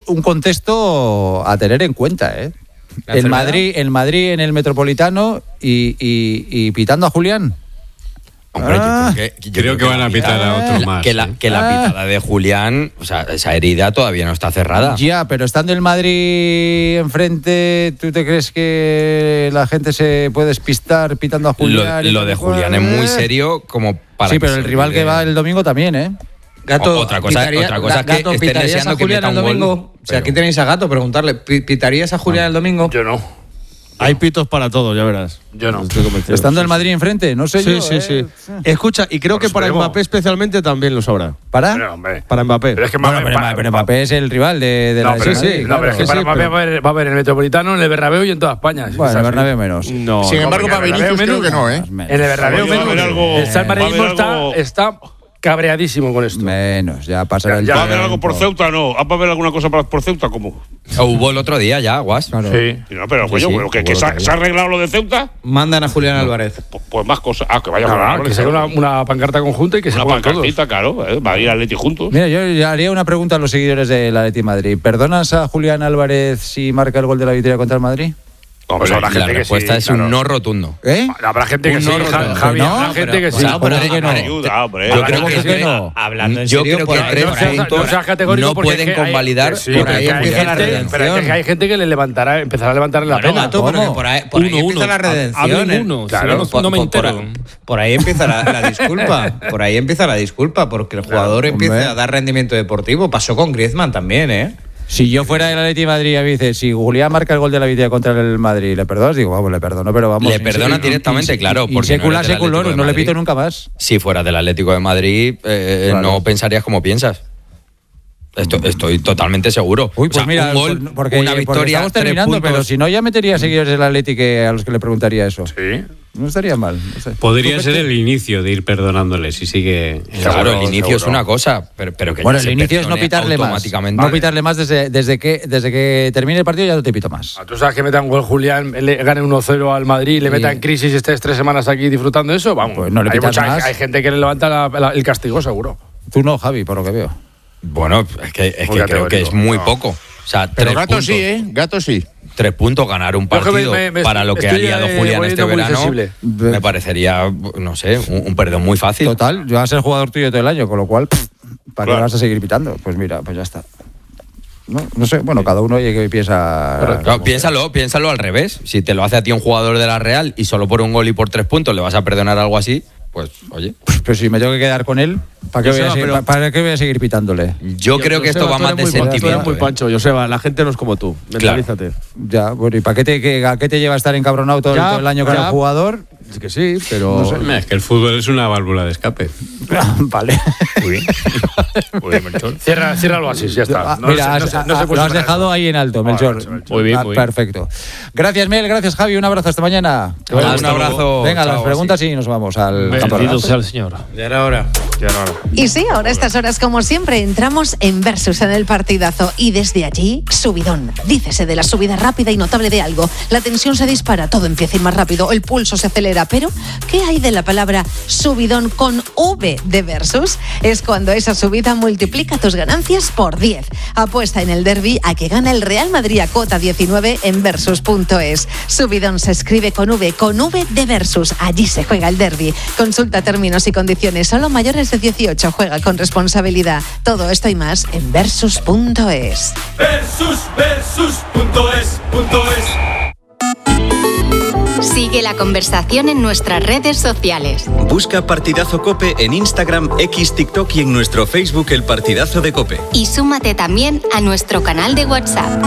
un contexto a tener en cuenta, El Madrid en el Metropolitano y pitando a Julián. Hombre, yo creo que van a pitar a otro más. Que la pitada de Julián, o sea, esa herida todavía no está cerrada. Ya, pero estando el Madrid enfrente, ¿tú te crees que la gente se puede despistar pitando a Julián? Lo de Julián es muy serio como para... Sí, pero el rival que va el domingo también, Gato, otra cosa es que estén deseando que meta un domingo. O sea, aquí tenéis a Gato, preguntarle, ¿pitarías a Julián el domingo? Yo no. Hay pitos para todo, ya verás. Yo no. Estando el Madrid enfrente, no sé yo. Sí. Escucha, y creo que para Mbappé especialmente también lo sabrá. ¿Para? Para Mbappé. Pero es que pero Mbappé es el rival de la Madrid. Pero es que para Mbappé va a haber en el Metropolitano, en el Bernabéu y en toda España. Bueno, en el Bernabéu menos. No. Sin embargo, para Vinicius creo que no, En el Bernabéu menos. El salmadridismo está cabreadísimo con esto. Menos, ya pasará el tiempo. ¿Va a haber algo por Ceuta? No. ¿Va a haber alguna cosa por Ceuta? ¿Cómo? Hubo el otro día ya, Guas. Claro. Sí. No, pero que se ha arreglado lo de Ceuta. Mandan a Julián Álvarez. Pues más cosas. Que vaya a que se haga una pancarta conjunta y que se una pancartita, claro. Va a ir al Atleti juntos. Mira, yo haría una pregunta a los seguidores del Atleti Madrid. ¿Perdonas a Julián Álvarez si marca el gol de la victoria contra el Madrid? Pues la respuesta es un no rotundo. Habrá gente que sí, Javi, habrá gente que sí. Yo creo que no. Hablando en serio, yo creo que 3 puntos no pueden convalidar. Por ahí empieza la redención. Pero es que hay gente que le empezará a levantar la pena. Por ahí empieza la redención. Claro, no me entero. Por ahí empieza la disculpa. Por ahí empieza la disculpa, porque el jugador empieza a dar rendimiento deportivo. Pasó con Griezmann también, Si yo fuera del Atleti de Madrid, dice, si Julián marca el gol de la victoria contra el Madrid, ¿le perdonas? Digo, vamos, le perdono, pero vamos. Le perdona directamente, claro. Porque no le pito nunca más. Si fuera del Atlético de Madrid, no pensarías como piensas. Estoy totalmente seguro. Uy, pues mira, un gol, una victoria, estamos terminando, pero si no, ya metería seguidores del Atlético a los que le preguntaría eso. Sí. No estaría mal. No sé. Podría ser el inicio de ir perdonándole si sigue. Claro, el inicio es una cosa, pero que el inicio es no pitarle más. No pitarle más desde que termine el partido, ya no te pito más. ¿Tú sabes que meta un gol Julián, le gane 1-0 al Madrid, le meta en crisis y estés 3 semanas aquí disfrutando de eso? Vamos, pues no le pitas más. Hay gente que le levanta el castigo, seguro. Tú no, Javi, por lo que veo. Bueno, es que creo que es muy poco. O sea, pero Gato sí, Gato sí. 3 puntos, ganar un partido para lo que ha liado Julián este verano, me parecería, no sé, un perdón muy fácil. Total, yo voy a ser jugador tuyo todo el año, con lo cual, ¿para qué vas a seguir pitando? Pues mira, pues ya está. No sé, bueno, cada uno que piensa... Claro, piénsalo al revés. Si te lo hace a ti un jugador de la Real y solo por un gol y por 3 puntos le vas a perdonar algo así, pues, oye... Pero si me tengo que quedar con él, ¿para qué voy a seguir pitándole? Yo creo que esto va más de sentimiento. Muy pancho, Joseba, la gente no es como tú. Mentalízate. Ya, bueno, ¿y para qué te lleva a estar encabronado todo el año con el jugador? Es que sí, pero... No sé. Es que el fútbol es una válvula de escape. Vale. Muy bien, Melchor. Ciérralo así, ya está. Mira, lo has dejado ahí en alto, Melchor. Muy bien. Perfecto. Gracias, Mel, gracias, Javi. Un abrazo, hasta mañana. Un abrazo. Venga, las preguntas y nos vamos al Bendito sea el Señor. Ya era hora. Y sí, ahora a estas horas, como siempre, entramos en Versus, en el partidazo. Y desde allí, subidón. Dícese de la subida rápida y notable de algo. La tensión se dispara, todo empieza a ir más rápido, el pulso se acelera. Pero, ¿qué hay de la palabra subidón con V de Versus? Es cuando esa subida multiplica tus ganancias por 10. Apuesta en el derbi a que gana el Real Madrid a cota 19 en Versus.es. Subidón se escribe con V de Versus. Allí se juega el derbi. Consulta términos y condiciones. Solo mayores de 18. Juega con responsabilidad. Todo esto y más en Versus.es. Versus.es. Sigue la conversación en nuestras redes sociales. Busca Partidazo COPE en Instagram, X, TikTok y en nuestro Facebook El Partidazo de COPE. Y súmate también a nuestro canal de WhatsApp.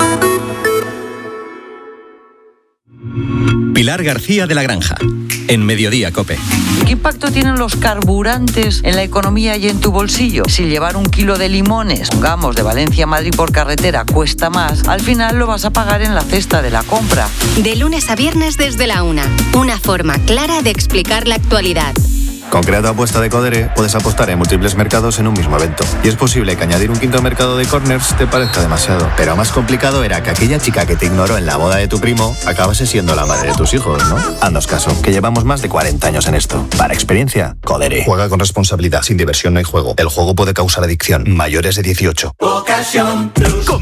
Pilar García de la Granja, en Mediodía COPE. ¿Qué impacto tienen los carburantes en la economía y en tu bolsillo? Si llevar 1 kilo de limones, pongamos, de Valencia a Madrid por carretera cuesta más, al final lo vas a pagar en la cesta de la compra. De lunes a viernes desde la 1. Una forma clara de explicar la actualidad. Con Creato Apuesta de Codere puedes apostar en múltiples mercados en un mismo evento. Y es posible que añadir un quinto mercado de corners te parezca demasiado. Pero más complicado era que aquella chica que te ignoró en la boda de tu primo acabase siendo la madre de tus hijos, ¿no? Haznos caso, que llevamos más de 40 años en esto. Para experiencia, Codere. Juega con responsabilidad. Sin diversión no hay juego. El juego puede causar adicción. Mayores de 18. Ocasión Plus.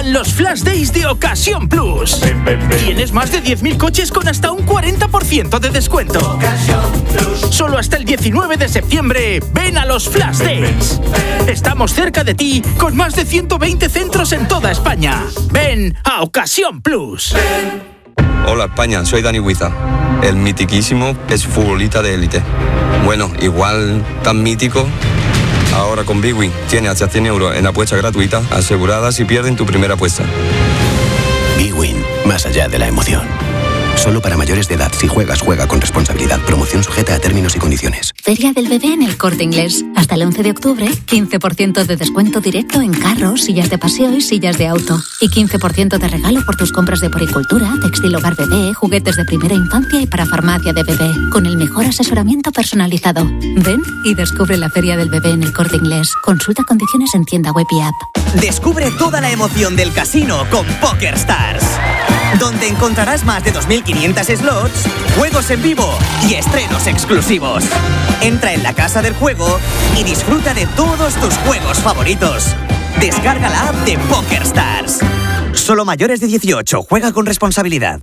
Llegan los Flash Days de Ocasión Plus. Tienes más de 10.000 coches con hasta un 40% de descuento. Solo hasta el 19 de septiembre, ven a los Flash Days. Estamos cerca de ti con más de 120 centros en toda España. Ven a Ocasión Plus. Hola España, soy Dani Huiza, el mitiquísimo exfutbolista de élite. Bueno, igual tan mítico. Ahora con Bwin tiene hasta 100 euros en apuestas gratuitas aseguradas si pierden tu primera apuesta. Bwin, más allá de la emoción. Solo para mayores de edad. Si juegas, juega con responsabilidad. Promoción sujeta a términos y condiciones. Feria del Bebé en El Corte Inglés. Hasta el 11 de octubre, 15% de descuento directo en carros, sillas de paseo y sillas de auto. Y 15% de regalo por tus compras de poricultura, textil hogar bebé, juguetes de primera infancia y para farmacia de bebé. Con el mejor asesoramiento personalizado. Ven y descubre la Feria del Bebé en El Corte Inglés. Consulta condiciones en tienda web y app. Descubre toda la emoción del casino con PokerStars, donde encontrarás más de 2.500 slots, juegos en vivo y estrenos exclusivos. Entra en la casa del juego y disfruta de todos tus juegos favoritos. Descarga la app de PokerStars. Solo mayores de 18. Juega con responsabilidad.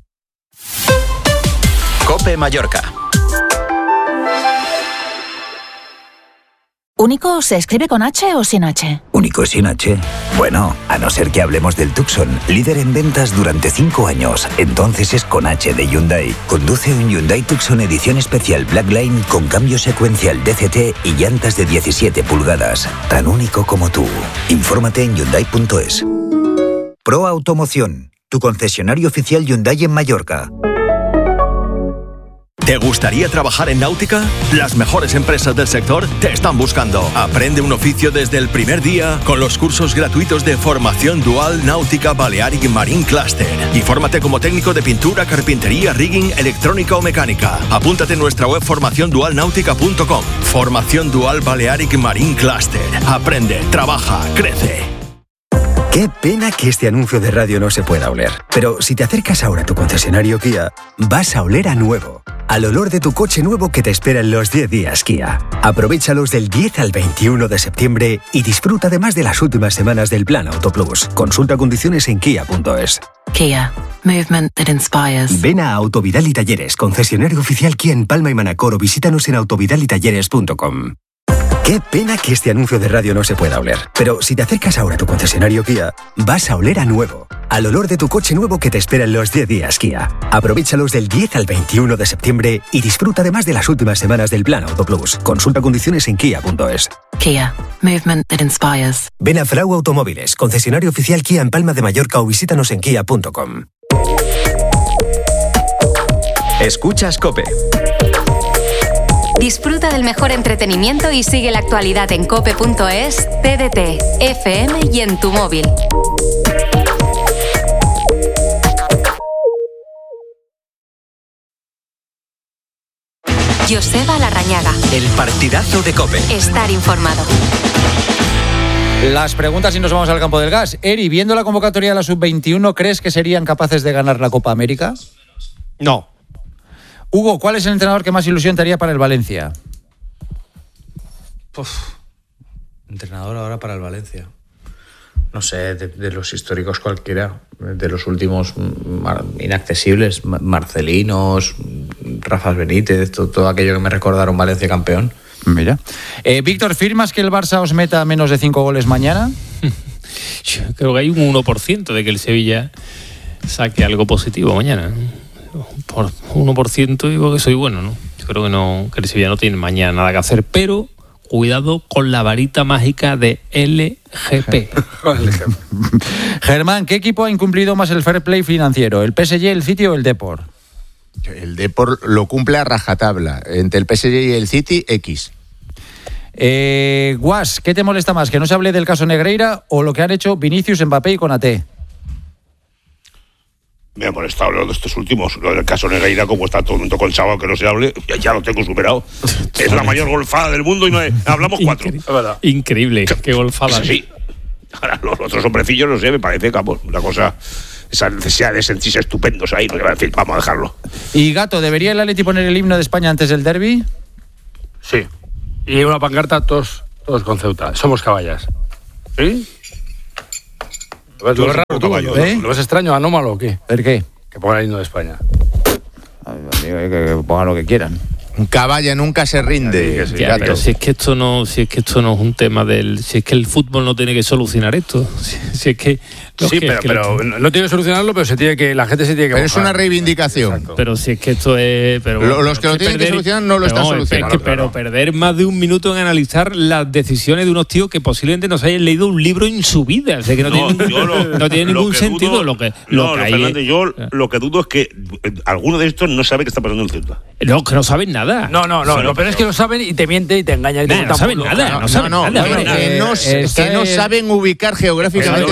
COPE Mallorca. ¿Único se escribe con H o sin H? ¿Único sin H? Bueno, a no ser que hablemos del Tucson, líder en ventas durante 5 años. Entonces es con H de Hyundai. Conduce un Hyundai Tucson edición especial Blackline con cambio secuencial DCT y llantas de 17 pulgadas. Tan único como tú. Infórmate en Hyundai.es. Pro Automoción, tu concesionario oficial Hyundai en Mallorca. ¿Te gustaría trabajar en náutica? Las mejores empresas del sector te están buscando. Aprende un oficio desde el primer día con los cursos gratuitos de formación dual Náutica Balearic Marine Cluster. Infórmate como técnico de pintura, carpintería, rigging, electrónica o mecánica. Apúntate en nuestra web formaciondualnautica.com. Formación Dual Balearic Marine Cluster. Aprende, trabaja, crece. Qué pena que este anuncio de radio no se pueda oler. Pero si te acercas ahora a tu concesionario Kia, vas a oler a nuevo. Al olor de tu coche nuevo que te espera en los 10 días Kia. Aprovéchalos del 10 al 21 de septiembre y disfruta además de las últimas semanas del Plan Auto Plus. Consulta condiciones en kia.es. Kia. Movement that inspires. Ven a Autovidal y Talleres, concesionario oficial Kia en Palma y Manacor, o visítanos en autovidalitalleres.com. Qué pena que este anuncio de radio no se pueda oler. Pero si te acercas ahora a tu concesionario Kia, vas a oler a nuevo. Al olor de tu coche nuevo que te espera en los 10 días Kia. Aprovéchalos del 10 al 21 de septiembre y disfruta además de las últimas semanas del Plan Auto Plus. Consulta condiciones en kia.es. Kia. Movement that inspires. Ven a Frau Automóviles, concesionario oficial Kia en Palma de Mallorca, o visítanos en kia.com. Escuchas COPE. Disfruta del mejor entretenimiento y sigue la actualidad en cope.es, TDT, FM y en tu móvil. Joseba Larrañaga. El partidazo de COPE. Estar informado. Las preguntas y nos vamos al campo del gas. Eri, viendo la convocatoria de la Sub-21, ¿crees que serían capaces de ganar la Copa América? No. Hugo, ¿cuál es el entrenador que más ilusión te haría para el Valencia? Entrenador ahora para el Valencia. No sé, de los históricos cualquiera. De los últimos inaccesibles. Marcelinos, Rafa Benítez, todo aquello que me recordaron Valencia campeón. Mira. Víctor, ¿firmas que el Barça os meta menos de 5 goles mañana? Yo creo que hay un 1% de que el Sevilla saque algo positivo mañana. Por 1% digo que soy bueno, ¿no? Yo creo que no, que el Sevilla no tiene mañana nada que hacer, pero cuidado con la varita mágica de LGP. Germán, ¿qué equipo ha incumplido más el fair play financiero? ¿El PSG, el City o el Depor? El Depor lo cumple a rajatabla. Entre el PSG y el City, X. Guas, ¿qué te molesta más? ¿Que no se hable del caso Negreira o lo que han hecho Vinicius, Mbappé y Konaté? Me ha molestado lo de estos últimos. Lo del caso Negreira, como está todo el mundo colchado que no se hable, ya lo tengo superado. Es la mayor golfada del mundo y no hablamos 4. Increíble, qué golfada. Sí. Ahora, los otros hombrecillos, no sé, me parece que una cosa, esa necesidad de sentirse estupendos ahí, no, en fin, vamos a dejarlo. Y Gato, ¿debería el Atleti poner el himno de España antes del derbi? Sí. Y una pancarta, todos con Ceuta. Somos caballas. ¿Sí? ¿Lo ves raro tú? ¿Lo ves extraño, anómalo o qué? ¿El qué? Que pongan el himno de España. Que pongan lo que quieran. Un caballo nunca se rinde. Ya, pero si es que esto no es un tema del, si es que el fútbol no tiene que solucionar esto, si es que sí, pero no tiene que solucionarlo, pero la gente se tiene que. Pero es una reivindicación. Exacto. Pero si es que esto es, pero los que lo tienen que solucionar no lo están solucionando. Pero perder más de un minuto en analizar las decisiones de unos tíos que posiblemente no se hayan leído un libro en su vida, o sea que no tiene ningún sentido lo que hay. Fernández, yo lo que dudo es que alguno de estos no sabe qué está pasando en el Celta. No, que no saben nada. No, lo peor es que lo saben y te miente y te engaña. Y no saben nada, no saben nada. Que no saben ubicar geográficamente.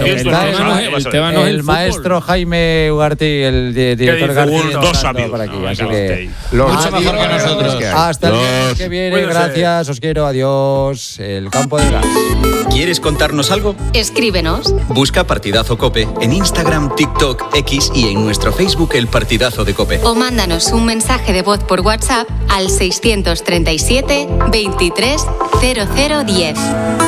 El maestro Jaime Ugarte y el director García dos sabios por aquí, así que mucho mejor que nosotros. Hasta el viernes que viene, gracias, os quiero, adiós. El campo de gas. ¿Quieres contarnos algo? Escríbenos. Busca Partidazo Cope en Instagram, TikTok, X y en nuestro Facebook El Partidazo de Cope. O mándanos un mensaje de voz por WhatsApp al 637 23 0010.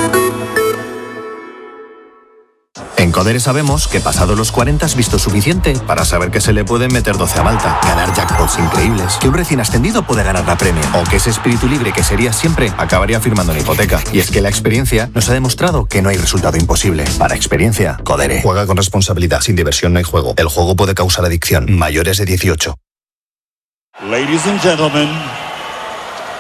En Codere sabemos que pasado los 40 has visto suficiente para saber que se le pueden meter 12 a Malta, ganar jackpots increíbles, que un recién ascendido puede ganar la Premier, o que ese espíritu libre que serías siempre acabaría firmando una hipoteca. Y es que la experiencia nos ha demostrado que no hay resultado imposible. Para experiencia, Codere. Juega con responsabilidad. Sin diversión no hay juego. El juego puede causar adicción. Mayores de 18. Ladies and gentlemen,